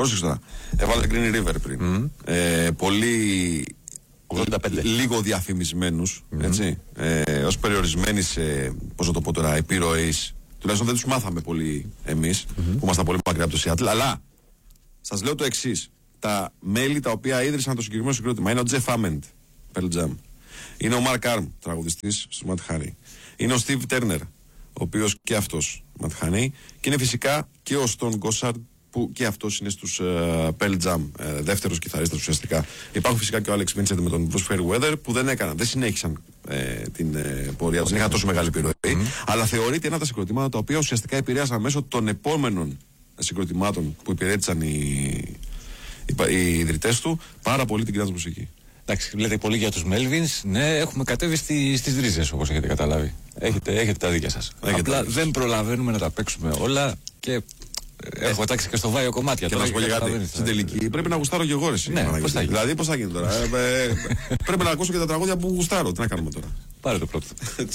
Πρόσεξε τώρα. Έβαλε Green River πριν. Πολύ. 85. Λίγο διαφημισμένους, έτσι. Ως περιορισμένοι σε, πώς να το πω τώρα, επιρροής. Τουλάχιστον δεν τους μάθαμε πολύ εμείς, που ήμασταν πολύ μακριά από το Seattle. Αλλά σας λέω το εξής. Τα μέλη τα οποία ίδρυσαν το συγκεκριμένο συγκρότημα είναι ο Jeff Ament, Pearl Jam. Είναι ο Mark Arm, τραγουδιστής στο Matt Honey. Είναι ο Steve Turner, ο οποίος και αυτός Matt Honey. Και είναι φυσικά και ο Stone Gossard, που και αυτός είναι στους Pearl Jam, δεύτερος κιθαρίστας ουσιαστικά. Υπάρχουν φυσικά και ο Alex Vincent με τον Bruce Fairweather, που δεν συνέχισαν την πορεία τους, δεν είχαν τόσο μεγάλη επιρροή. Αλλά θεωρείται ένα από τα συγκροτήματα τα οποία ουσιαστικά επηρέασαν μέσω των επόμενων συγκροτημάτων που υπηρέτησαν οι ιδρυτές του πάρα πολύ την grunge μουσική. Εντάξει, λέτε πολύ για τους Melvins. Ναι, έχουμε κατέβει στις ρίζες, όπως έχετε καταλάβει. Έχετε τα δίκια σας. Απλά δεν προλαβαίνουμε να τα παίξουμε όλα και έχω τάξει και στο βάιο κομμάτια. Και να σου πω κάτι. Στην τελική πρέπει να γουστάρω και εγώ, ρε. Δηλαδή, πώς θα γίνει τώρα. Πρέπει να ακούσω και τα τραγούδια που γουστάρω. Τι να κάνουμε τώρα. Πάρε το πρώτο.